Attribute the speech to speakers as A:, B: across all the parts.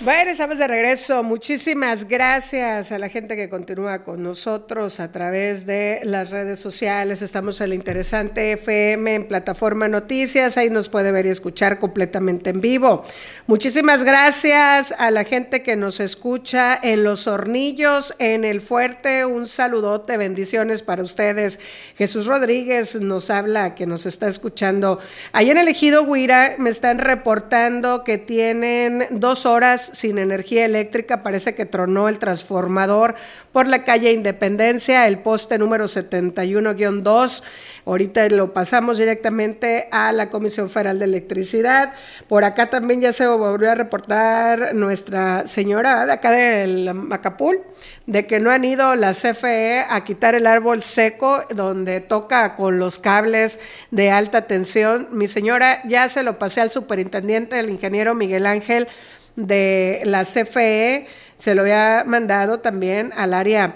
A: Bueno, estamos de regreso. Muchísimas gracias a la gente que continúa con nosotros a través de las redes sociales. Estamos en la Interesante FM, en Plataforma Noticias. Ahí nos puede ver y escuchar completamente en vivo. Muchísimas gracias a la gente que nos escucha en Los Hornillos, en El Fuerte. Un saludote, bendiciones para ustedes. Jesús Rodríguez nos habla, que nos está escuchando. Ahí en el Ejido Huira me están reportando que tienen 2 horas sin energía eléctrica. Parece que tronó el transformador por la calle Independencia, el poste número 71-2. Ahorita lo pasamos directamente a la Comisión Federal de Electricidad. Por acá también ya se volvió a reportar nuestra señora de acá del Macapul, de que no han ido la CFE a quitar el árbol seco donde toca con los cables de alta tensión. Mi señora, ya se lo pasé al superintendente, el ingeniero Miguel Ángel de la CFE, se lo había mandado también al área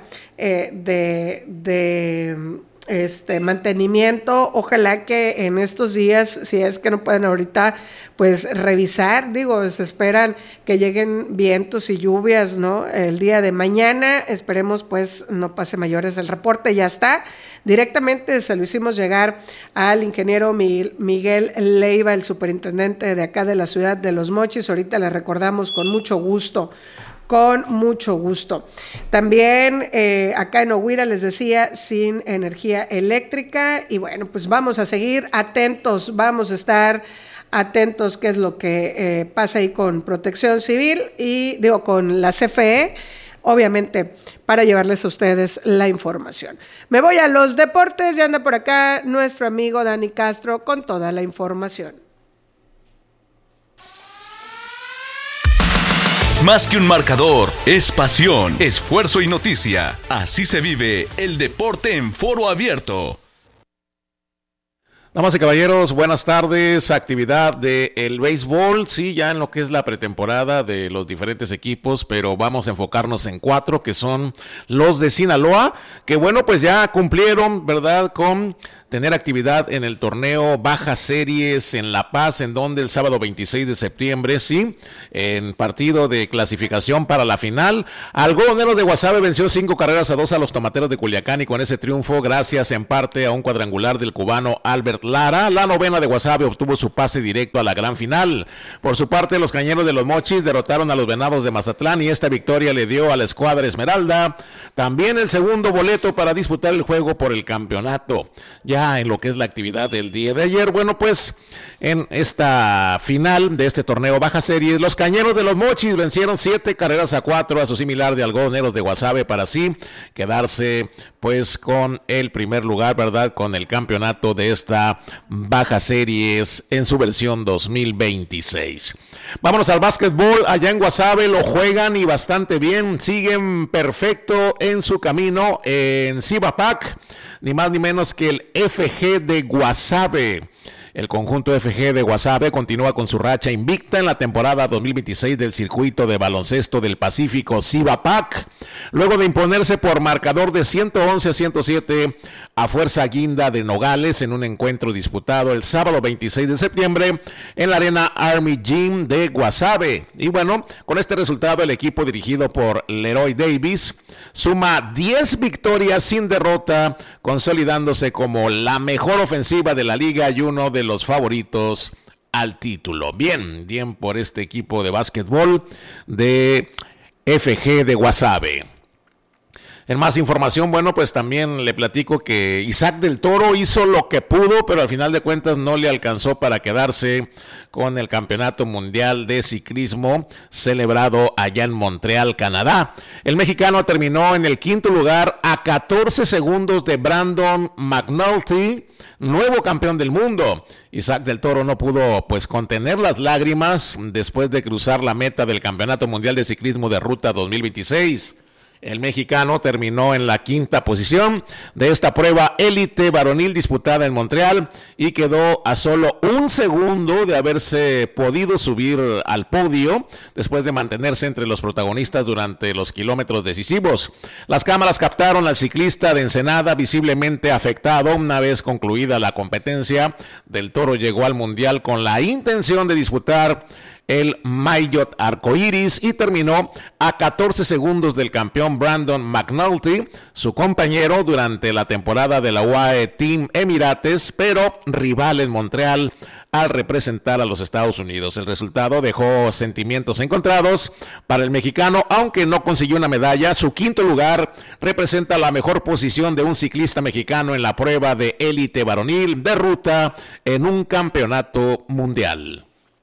A: de mantenimiento. Ojalá que en estos días, si es que no pueden ahorita, pues revisar, se esperan que lleguen vientos y lluvias, ¿no? El día de mañana, esperemos pues no pase mayores. El reporte ya está, directamente se lo hicimos llegar al ingeniero Miguel Leiva, el superintendente de acá de la ciudad de Los Mochis. Ahorita le recordamos con mucho gusto. También acá en Ohuira, les decía, sin energía eléctrica. Y bueno, pues vamos a seguir atentos, vamos a estar atentos qué es lo que pasa ahí con Protección Civil y con la CFE, obviamente, para llevarles a ustedes la información. Me voy a los deportes, ya anda por acá nuestro amigo Dani Castro con toda la información.
B: Más que un marcador, es pasión, esfuerzo y noticia. Así se vive el deporte en Foro Abierto.
C: Damas y caballeros, buenas tardes. Actividad del béisbol, sí, ya en lo que es la pretemporada de los diferentes equipos, pero vamos a enfocarnos en 4, que son los de Sinaloa, que bueno, pues ya cumplieron, ¿verdad?, con tener actividad en el torneo Baja Series en La Paz, en donde el sábado 26 de septiembre, sí, en partido de clasificación para la final, Algodoneros de Guasave venció 5-2 a los Tomateros de Culiacán, y con ese triunfo, gracias en parte a un cuadrangular del cubano Albert Lara, la novena de Guasave obtuvo su pase directo a la gran final. Por su parte, los Cañeros de Los Mochis derrotaron a los Venados de Mazatlán, y esta victoria le dio a la escuadra Esmeralda también el segundo boleto para disputar el juego por el campeonato. Ya en lo que es la actividad del día de ayer, bueno, pues en esta final de este torneo Baja Series, los Cañeros de Los Mochis vencieron 7-4 a su similar de Algodoneros de Guasave, para así quedarse pues con el primer lugar, ¿verdad?, con el campeonato de esta Baja Series en su versión 2026. Vámonos al básquetbol. Allá en Guasave lo juegan y bastante bien, siguen perfecto en su camino en Cibapac, ni más ni menos que el FG de Guasave. El conjunto FG de Guasave continúa con su racha invicta en la temporada 2026 del circuito de baloncesto del Pacífico Cibapac, luego de imponerse por marcador de 111-107 a Fuerza Guinda de Nogales en un encuentro disputado el sábado 26 de septiembre en la Arena Army Gym de Guasave. Y bueno, con este resultado el equipo dirigido por Leroy Davis suma 10 victorias sin derrota, consolidándose como la mejor ofensiva de la liga y uno de los favoritos al título. Bien por este equipo de básquetbol de FG de Guasave. En más información, bueno, pues también le platico que Isaac del Toro hizo lo que pudo, pero al final de cuentas no le alcanzó para quedarse con el Campeonato Mundial de Ciclismo celebrado allá en Montreal, Canadá. El mexicano terminó en el 5º lugar a 14 segundos de Brandon McNulty, nuevo campeón del mundo. Isaac del Toro no pudo pues contener las lágrimas después de cruzar la meta del Campeonato Mundial de Ciclismo de Ruta 2026. El mexicano terminó en la 5ª posición de esta prueba élite varonil disputada en Montreal y quedó a solo un segundo de haberse podido subir al podio después de mantenerse entre los protagonistas durante los kilómetros decisivos. Las cámaras captaron al ciclista de Ensenada visiblemente afectado. Una vez concluida la competencia, del Toro llegó al Mundial con la intención de disputar el Maillot arcoíris y terminó a 14 segundos del campeón Brandon McNulty, su compañero durante la temporada de la UAE Team Emirates, pero rival en Montreal al representar a los Estados Unidos. El resultado dejó sentimientos encontrados para el mexicano, aunque no consiguió una medalla. Su quinto lugar representa la mejor posición de un ciclista mexicano en la prueba de élite varonil de ruta en un campeonato mundial.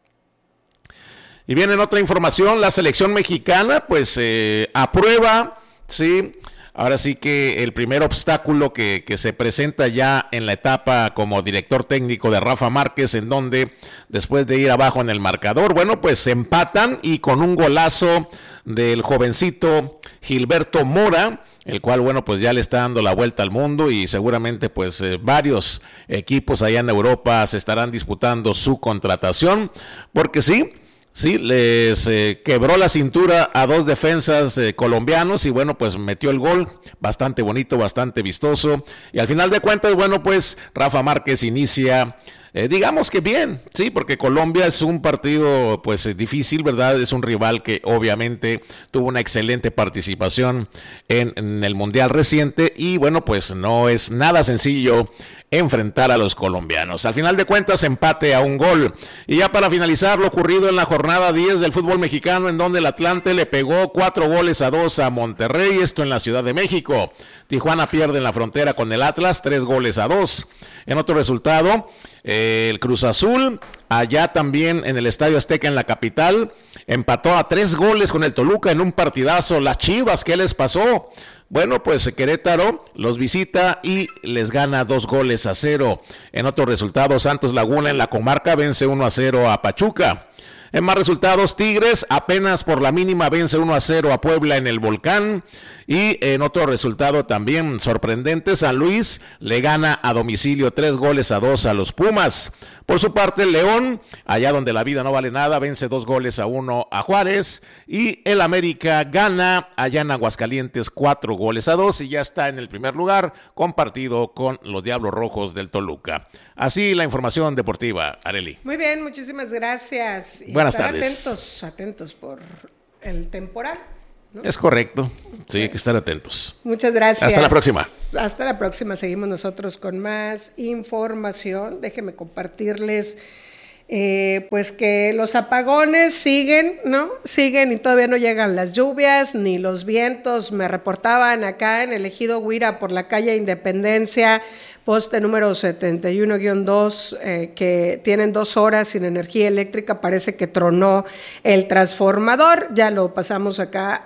C: Y bien, en otra información, la selección mexicana pues aprueba, sí, ahora sí que el primer obstáculo que se presenta ya en la etapa como director técnico de Rafa Márquez, en donde después de ir abajo en el marcador, bueno, pues se empatan y con un golazo del jovencito Gilberto Mora, el cual, bueno, pues ya le está dando la vuelta al mundo y seguramente pues varios equipos allá en Europa se estarán disputando su contratación, porque sí, les quebró la cintura a dos defensas colombianos y bueno, pues metió el gol, bastante bonito, bastante vistoso. Y al final de cuentas, bueno, pues Rafa Márquez inicia, digamos que bien, sí, porque Colombia es un partido pues difícil, ¿verdad? Es un rival que obviamente tuvo una excelente participación en el Mundial reciente y bueno, pues no es nada sencillo enfrentar a los colombianos. Al final de cuentas, empate a un gol. Y ya para finalizar, lo ocurrido en la jornada 10 del fútbol mexicano, en donde el Atlante le pegó 4-2 a Monterrey, esto en la Ciudad de México. Tijuana pierde en la frontera con el Atlas, 3-2. En otro resultado, el Cruz Azul, allá también en el Estadio Azteca en la capital, empató a 3 goles con el Toluca en un partidazo. Las Chivas, ¿qué les pasó? Bueno, pues Querétaro los visita y les gana 2-0. En otro resultado, Santos Laguna en la comarca vence 1-0 a Pachuca. En más resultados, Tigres apenas por la mínima vence 1-0 a Puebla en el Volcán. Y en otro resultado también sorprendente, San Luis le gana a domicilio 3-2 a los Pumas. Por su parte, León, allá donde la vida no vale nada, vence 2-1 a Juárez. Y el América gana allá en Aguascalientes 4-2 y ya está en el primer lugar, compartido con los Diablos Rojos del Toluca. Así la información deportiva, Arely.
A: Muy bien, muchísimas gracias. Y
C: buenas tardes.
A: Atentos por el temporal, ¿no?
C: Es correcto, sí, hay que estar atentos.
A: Muchas gracias.
C: Hasta la próxima.
A: Hasta la próxima, seguimos nosotros con más información. Déjenme compartirles pues que los apagones siguen, ¿no? Siguen y todavía no llegan las lluvias ni los vientos. Me reportaban acá en el Ejido Huira por la calle Independencia, poste número 71-2, que tienen 2 horas sin energía eléctrica. Parece que tronó el transformador. Ya lo pasamos acá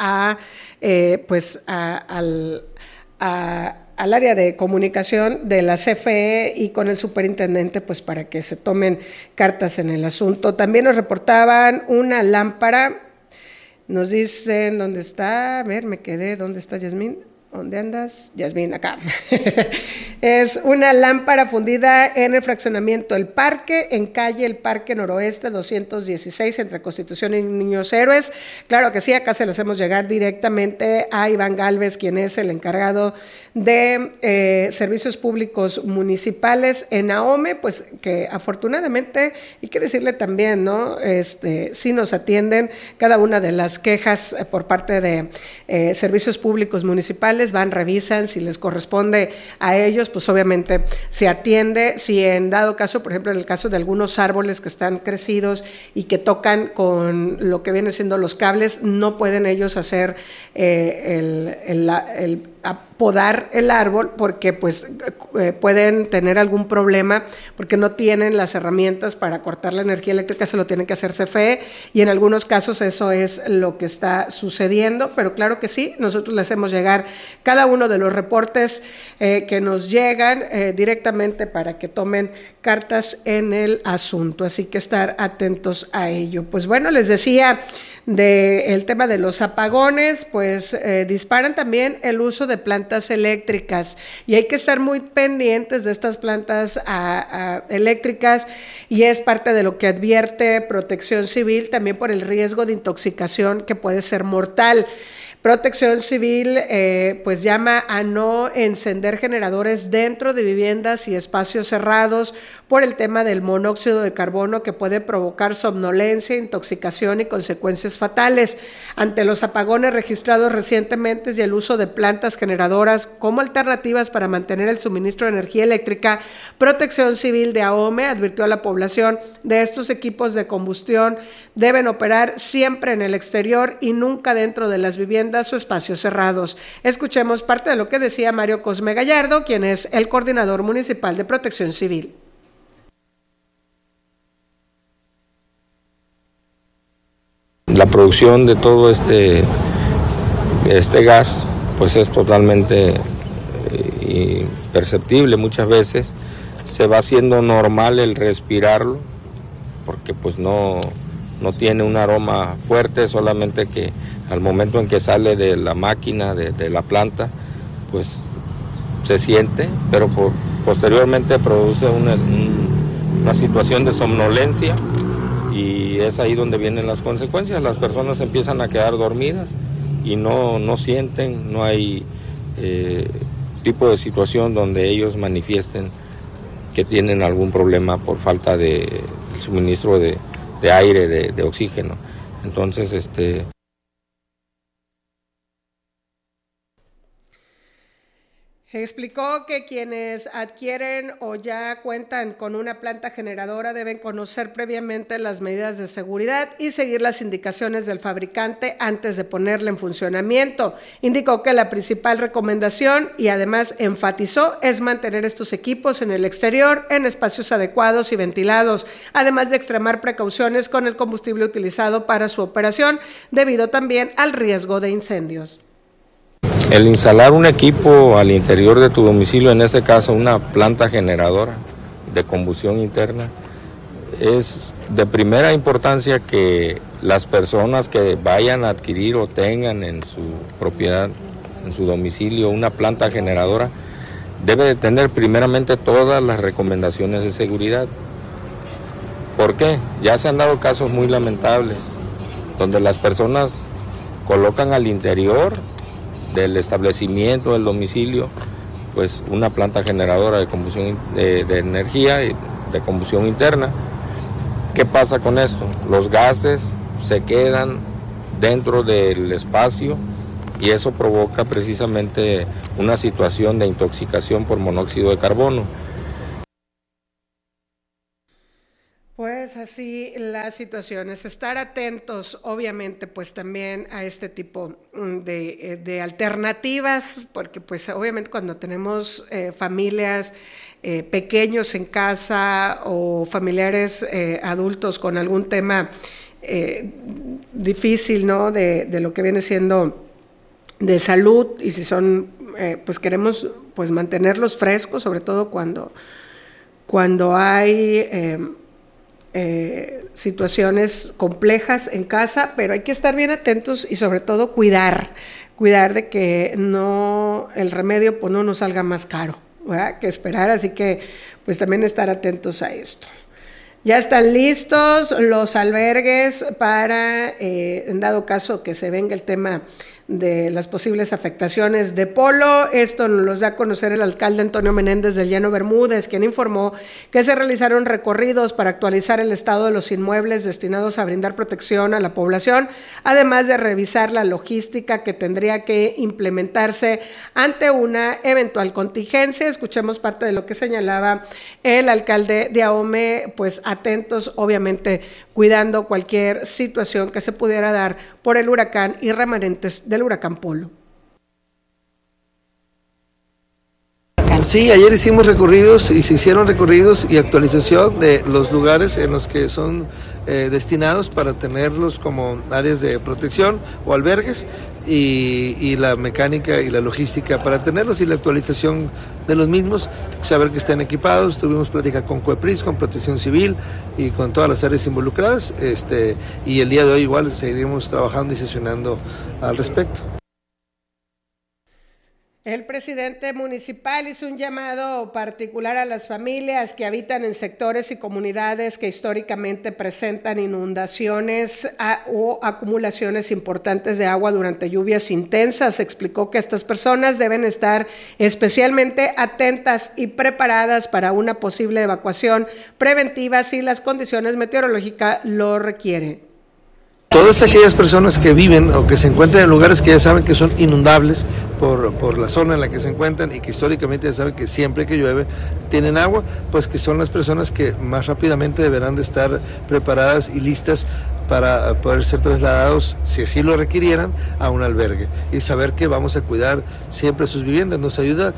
A: al área de comunicación de la CFE y con el superintendente, pues para que se tomen cartas en el asunto. También nos reportaban una lámpara, nos dicen, ¿dónde está? A ver, me quedé, ¿dónde está Yasmín? ¿Dónde andas? Yasmín, acá. Es una lámpara fundida en el fraccionamiento El Parque, en calle El Parque Noroeste 216, entre Constitución y Niños Héroes. Claro que sí, acá se las hacemos llegar directamente a Iván Galvez, quien es el encargado de servicios públicos municipales en AOME, pues que afortunadamente, hay que decirle también, ¿no? Sí nos atienden cada una de las quejas por parte de servicios públicos municipales, van, revisan, si les corresponde a ellos, pues obviamente se atiende. Si en dado caso, por ejemplo, en el caso de algunos árboles que están crecidos y que tocan con lo que viene siendo los cables, no pueden ellos hacer podar el árbol porque pues pueden tener algún problema porque no tienen las herramientas para cortar la energía eléctrica, se lo tienen que hacer CFE y en algunos casos eso es lo que está sucediendo, pero claro que sí, nosotros les hacemos llegar cada uno de los reportes que nos llegan directamente para que tomen cartas en el asunto, así que estar atentos a ello. Pues bueno, les decía del tema de los apagones, pues disparan también el uso de plantas eléctricas y hay que estar muy pendientes de estas plantas eléctricas y es parte de lo que advierte Protección Civil también por el riesgo de intoxicación que puede ser mortal. Protección Civil pues llama a no encender generadores dentro de viviendas y espacios cerrados por el tema del monóxido de carbono que puede provocar somnolencia, intoxicación y consecuencias fatales. Ante los apagones registrados recientemente y el uso de plantas generadoras como alternativas para mantener el suministro de energía eléctrica, Protección Civil de AOME advirtió a la población de estos equipos de combustión deben operar siempre en el exterior y nunca dentro de las viviendas o espacios cerrados. Escuchemos parte de lo que decía Mario Cosme Gallardo, quien es el coordinador municipal de Protección Civil.
D: La producción de todo este gas pues es totalmente imperceptible. Muchas veces se va haciendo normal el respirarlo porque pues no tiene un aroma fuerte, solamente que al momento en que sale de la máquina, de la planta, pues se siente, pero posteriormente produce una situación de somnolencia y es ahí donde vienen las consecuencias. Las personas empiezan a quedar dormidas y no sienten, no hay tipo de situación donde ellos manifiesten que tienen algún problema por falta de suministro de aire, de oxígeno. Entonces,
A: explicó que quienes adquieren o ya cuentan con una planta generadora deben conocer previamente las medidas de seguridad y seguir las indicaciones del fabricante antes de ponerla en funcionamiento. Indicó que la principal recomendación, y además enfatizó, es mantener estos equipos en el exterior, en espacios adecuados y ventilados, además de extremar precauciones con el combustible utilizado para su operación, debido también al riesgo de incendios.
D: El instalar un equipo al interior de tu domicilio, en este caso una planta generadora de combustión interna, es de primera importancia que las personas que vayan a adquirir o tengan en su propiedad, en su domicilio, una planta generadora, debe de tener primeramente todas las recomendaciones de seguridad. ¿Por qué? Ya se han dado casos muy lamentables, donde las personas colocan al interior del establecimiento, del domicilio, pues una planta generadora de combustión de energía y de combustión interna. ¿Qué pasa con esto? Los gases se quedan dentro del espacio y eso provoca precisamente una situación de intoxicación por monóxido de carbono.
A: Pues así las situaciones, estar atentos obviamente pues también a este tipo de alternativas, porque pues obviamente cuando tenemos familias pequeños en casa o familiares adultos con algún tema difícil, ¿no? De lo que viene siendo de salud, y si son pues queremos pues mantenerlos frescos, sobre todo cuando hay situaciones complejas en casa, pero hay que estar bien atentos y sobre todo cuidar de que el remedio pues no nos salga más caro, ¿verdad?, que esperar, así que pues también estar atentos a esto. Ya están listos los albergues para, en dado caso que se venga el tema de las posibles afectaciones de polo. Esto nos lo da a conocer el alcalde Antonio Menéndez del Llano Bermúdez, quien informó que se realizaron recorridos para actualizar el estado de los inmuebles destinados a brindar protección a la población, además de revisar la logística que tendría que implementarse ante una eventual contingencia. Escuchemos parte de lo que señalaba el alcalde de AOME, pues atentos, obviamente cuidando cualquier situación que se pudiera dar por el huracán y remanentes del huracán Polo.
E: Sí, ayer hicimos recorridos y se hicieron recorridos y actualización de los lugares en los que son destinados para tenerlos como áreas de protección o albergues y la mecánica y la logística para tenerlos y la actualización de los mismos, saber que estén equipados. Tuvimos plática con COEPRIS, con Protección Civil y con todas las áreas involucradas, y el día de hoy igual seguiremos trabajando y sesionando al respecto.
A: El presidente municipal hizo un llamado particular a las familias que habitan en sectores y comunidades que históricamente presentan inundaciones o acumulaciones importantes de agua durante lluvias intensas. Explicó que estas personas deben estar especialmente atentas y preparadas para una posible evacuación preventiva si las condiciones meteorológicas lo requieren.
E: Todas aquellas personas que viven o que se encuentran en lugares que ya saben que son inundables por la zona en la que se encuentran y que históricamente ya saben que siempre que llueve tienen agua, pues que son las personas que más rápidamente deberán de estar preparadas y listas para poder ser trasladados, si así lo requirieran, a un albergue y saber que vamos a cuidar siempre sus viviendas. Nos ayuda.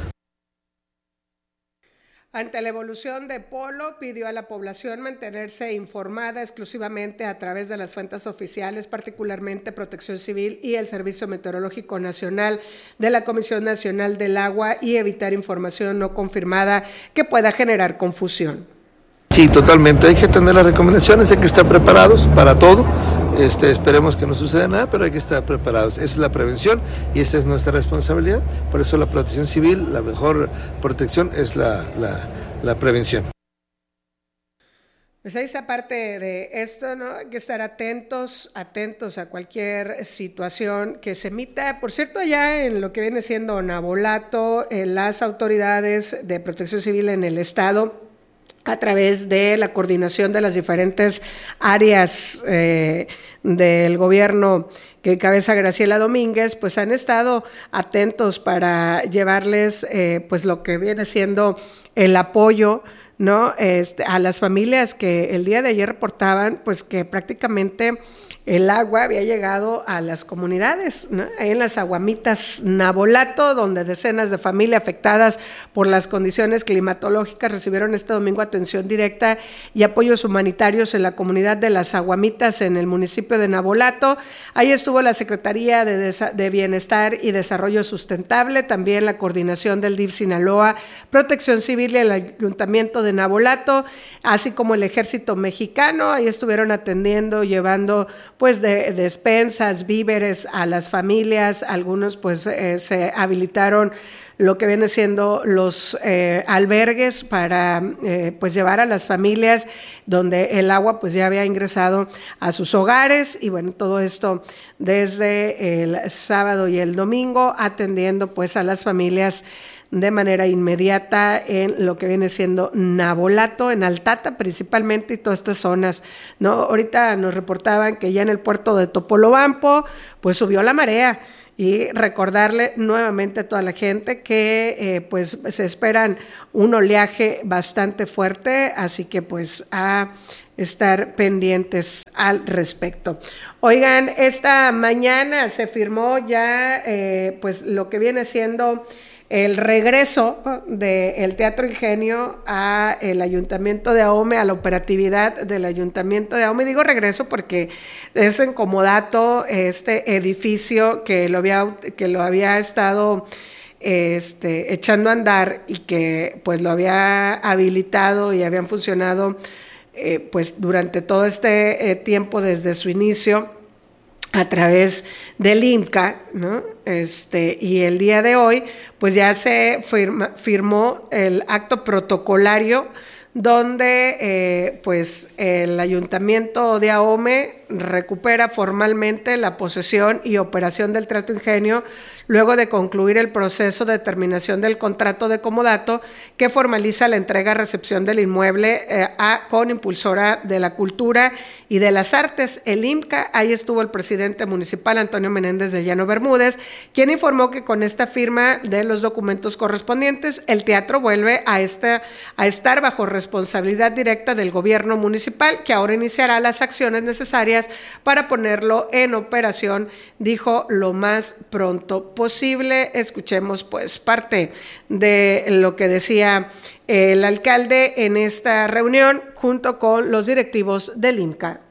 A: Ante la evolución de Polo, pidió a la población mantenerse informada exclusivamente a través de las fuentes oficiales, particularmente Protección Civil y el Servicio Meteorológico Nacional de la Comisión Nacional del Agua, y evitar información no confirmada que pueda generar confusión.
E: Sí, totalmente. Hay que atender las recomendaciones, hay que estar preparados para todo. Esperemos que no suceda nada, pero hay que estar preparados. Esa es la prevención y esa es nuestra responsabilidad. Por eso la Protección Civil, la mejor protección es la prevención.
A: Pues ahí está parte de esto, ¿no? Hay que estar atentos a cualquier situación que se emita. Por cierto, allá en lo que viene siendo Navolato, las autoridades de Protección Civil en el estado, a través de la coordinación de las diferentes áreas del gobierno que encabeza Graciela Domínguez, pues han estado atentos para llevarles pues lo que viene siendo el apoyo, ¿no? A las familias que el día de ayer reportaban pues que prácticamente el agua había llegado a las comunidades, ¿no? Ahí en las Aguamitas Navolato, donde decenas de familias afectadas por las condiciones climatológicas recibieron este domingo atención directa y apoyos humanitarios en la comunidad de las Aguamitas en el municipio de Navolato. Ahí estuvo la Secretaría de Bienestar y Desarrollo Sustentable, también la coordinación del DIF Sinaloa, Protección Civil y el Ayuntamiento de Navolato, así como el Ejército Mexicano. Ahí estuvieron atendiendo, llevando pues de despensas, víveres a las familias. Algunos pues se habilitaron lo que viene siendo los albergues para pues llevar a las familias donde el agua pues ya había ingresado a sus hogares, y bueno, todo esto desde el sábado y el domingo, atendiendo pues a las familias de manera inmediata en lo que viene siendo Navolato, en Altata principalmente, y todas estas zonas, ¿no? Ahorita nos reportaban que ya en el puerto de Topolobampo pues subió la marea, y recordarle nuevamente a toda la gente que pues se esperan un oleaje bastante fuerte, así que pues a estar pendientes al respecto. Oigan, esta mañana se firmó ya pues lo que viene siendo el regreso del Teatro Ingenio a el Ayuntamiento de Ahome, a la operatividad del Ayuntamiento de Ahome. Digo regreso porque es en comodato este edificio que lo había estado echando a andar, y que pues lo había habilitado y habían funcionado pues durante todo este tiempo desde su inicio a través del IMCA, ¿no? Y el día de hoy pues ya se firmó el acto protocolario donde pues el Ayuntamiento de Ahome recupera formalmente la posesión y operación del Teatro Ingenio luego de concluir el proceso de terminación del contrato de comodato que formaliza la entrega-recepción del inmueble con Impulsora de la Cultura y de las Artes, el IMCA. Ahí estuvo el presidente municipal, Antonio Menéndez de Llano Bermúdez, quien informó que con esta firma de los documentos correspondientes, el teatro vuelve a estar bajo responsabilidad directa del gobierno municipal, que ahora iniciará las acciones necesarias para ponerlo en operación, dijo, lo más pronto posible. Escuchemos pues parte de lo que decía el alcalde en esta reunión junto con los directivos del IMCA.